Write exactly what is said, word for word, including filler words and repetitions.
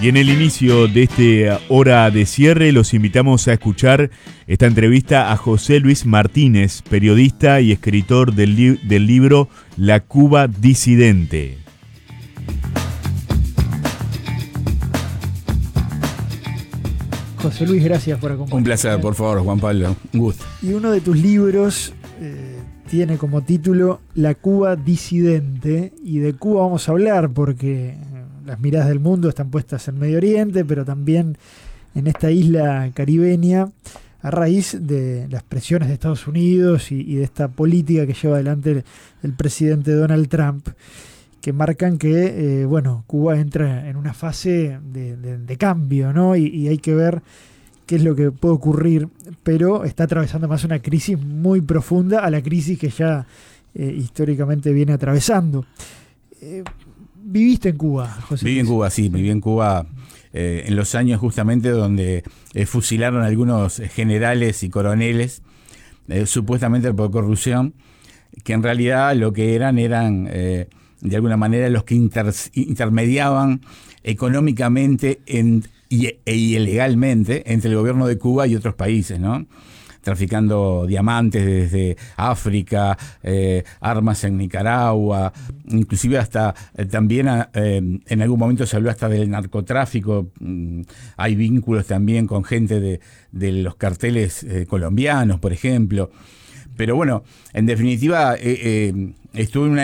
Y en el inicio de esta hora de cierre los invitamos a escuchar esta entrevista a José Luis Martínez, periodista y escritor del, li- del libro La Cuba Disidente. José Luis, gracias por acompañarnos. Un placer, por favor, Juan Pablo. Un gusto. Y uno de tus libros eh, tiene como título La Cuba Disidente, y de Cuba vamos a hablar porque las miradas del mundo están puestas en Medio Oriente, pero también en esta isla caribeña, a raíz de las presiones de Estados Unidos y, y de esta política que lleva adelante el, el presidente Donald Trump, que marcan que eh, bueno, Cuba entra en una fase de, de, de cambio, ¿no? Y, y hay que ver qué es lo que puede ocurrir, pero está atravesando más una crisis muy profunda a la crisis que ya eh, históricamente viene atravesando. Eh, ¿Viviste en Cuba, José? Viví en Cuba, sí, viví en Cuba eh, en los años justamente donde eh, fusilaron a algunos generales y coroneles, eh, supuestamente por corrupción, que en realidad lo que eran eran... Eh, de alguna manera los que inter, intermediaban económicamente en, y, e ilegalmente entre el gobierno de Cuba y otros países, ¿no? Traficando diamantes desde África, eh, armas en Nicaragua, inclusive hasta eh, también eh, en algún momento se habló hasta del narcotráfico. Mm, hay vínculos también con gente de, de los carteles eh, colombianos, por ejemplo. Pero bueno, en definitiva, eh, eh, estuve en una